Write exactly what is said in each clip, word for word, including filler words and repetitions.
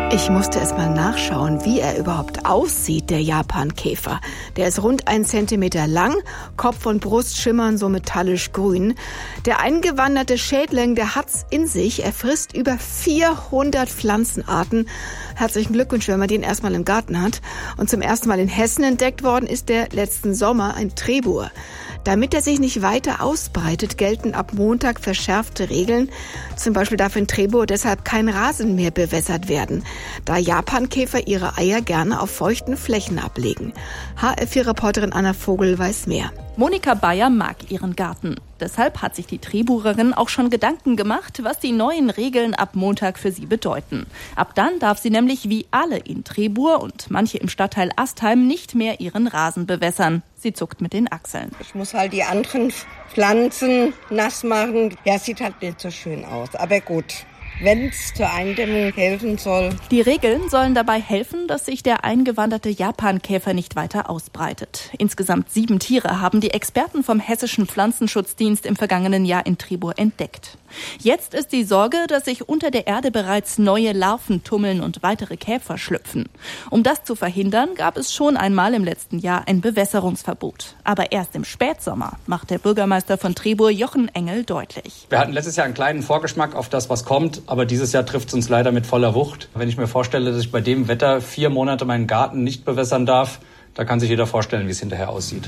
Ich musste erst mal nachschauen, wie er überhaupt aussieht, der Japankäfer. Der ist rund ein Zentimeter lang, Kopf und Brust schimmern so metallisch grün. Der eingewanderte Schädling, der hat's in sich. Er frisst über vierhundert Pflanzenarten. Herzlichen Glückwunsch, wenn man den erstmal im Garten hat. Und zum ersten Mal in Hessen entdeckt worden ist der letzten Sommer ein Trebur. Damit er sich nicht weiter ausbreitet, gelten ab Montag verschärfte Regeln. Zum Beispiel darf in Trebur deshalb kein Rasen mehr bewässert werden, da Japankäfer ihre Eier gerne auf feuchten Flächen ablegen. H R vier Reporterin Anna Vogel weiß mehr. Monika Bayer mag ihren Garten. Deshalb hat sich die Treburerin auch schon Gedanken gemacht, was die neuen Regeln ab Montag für sie bedeuten. Ab dann darf sie nämlich wie alle in Trebur und manche im Stadtteil Astheim nicht mehr ihren Rasen bewässern. Sie zuckt mit den Achseln. Ich muss halt die anderen Pflanzen nass machen. Ja, sieht halt nicht so schön aus, aber gut. Wenn es zur Eindämmung helfen soll. Die Regeln sollen dabei helfen, dass sich der eingewanderte Japankäfer nicht weiter ausbreitet. Insgesamt sieben Tiere haben die Experten vom Hessischen Pflanzenschutzdienst im vergangenen Jahr in Trebur entdeckt. Jetzt ist die Sorge, dass sich unter der Erde bereits neue Larven tummeln und weitere Käfer schlüpfen. Um das zu verhindern, gab es schon einmal im letzten Jahr ein Bewässerungsverbot. Aber erst im Spätsommer macht der Bürgermeister von Trebur, Jochen Engel, deutlich. Wir hatten letztes Jahr einen kleinen Vorgeschmack auf das, was kommt. Aber dieses Jahr trifft es uns leider mit voller Wucht. Wenn ich mir vorstelle, dass ich bei dem Wetter vier Monate meinen Garten nicht bewässern darf, da kann sich jeder vorstellen, wie es hinterher aussieht.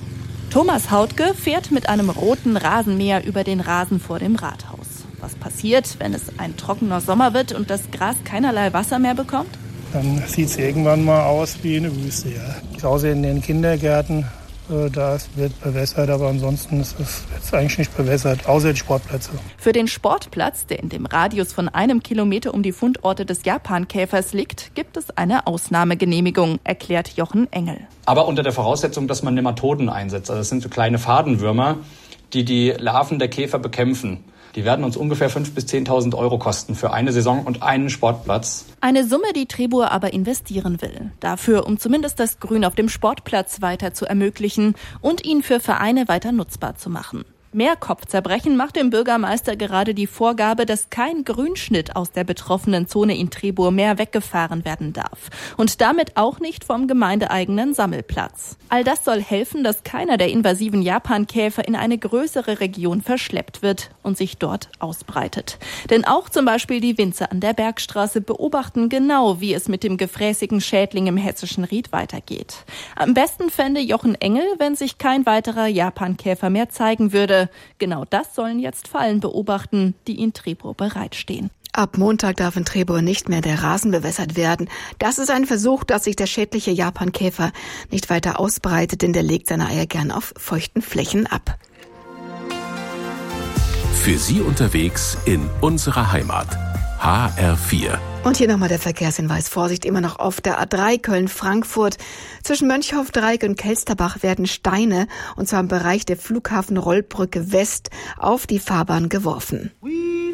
Thomas Hautke fährt mit einem roten Rasenmäher über den Rasen vor dem Rathaus. Was passiert, wenn es ein trockener Sommer wird und das Gras keinerlei Wasser mehr bekommt? Dann sieht es irgendwann mal aus wie eine Wüste. Ja. Außer in den Kindergärten, da wird bewässert, aber ansonsten ist es jetzt eigentlich nicht bewässert, außer die Sportplätze. Für den Sportplatz, der in dem Radius von einem Kilometer um die Fundorte des Japankäfers liegt, gibt es eine Ausnahmegenehmigung, erklärt Jochen Engel. Aber unter der Voraussetzung, dass man Nematoden einsetzt. Also das sind so kleine Fadenwürmer, die die Larven der Käfer bekämpfen. Die werden uns ungefähr fünftausend bis zehntausend Euro kosten für eine Saison und einen Sportplatz. Eine Summe, die Trebur aber investieren will. Dafür, um zumindest das Grün auf dem Sportplatz weiter zu ermöglichen und ihn für Vereine weiter nutzbar zu machen. Mehr Kopfzerbrechen macht dem Bürgermeister gerade die Vorgabe, dass kein Grünschnitt aus der betroffenen Zone in Trebur mehr weggefahren werden darf. Und damit auch nicht vom gemeindeeigenen Sammelplatz. All das soll helfen, dass keiner der invasiven Japankäfer in eine größere Region verschleppt wird und sich dort ausbreitet. Denn auch zum Beispiel die Winzer an der Bergstraße beobachten genau, wie es mit dem gefräßigen Schädling im hessischen Ried weitergeht. Am besten fände Jochen Engel, wenn sich kein weiterer Japankäfer mehr zeigen würde. Genau das sollen jetzt Fallen beobachten, die in Trebur bereitstehen. Ab Montag darf in Trebur nicht mehr der Rasen bewässert werden. Das ist ein Versuch, dass sich der schädliche Japankäfer nicht weiter ausbreitet, denn der legt seine Eier gern auf feuchten Flächen ab. Für Sie unterwegs in unserer Heimat. H R vier. Und hier nochmal der Verkehrshinweis. Vorsicht, immer noch auf der A drei Köln-Frankfurt. Zwischen Mönchhof-Dreieck und Kelsterbach werden Steine, und zwar im Bereich der Flughafen-Rollbrücke West, auf die Fahrbahn geworfen.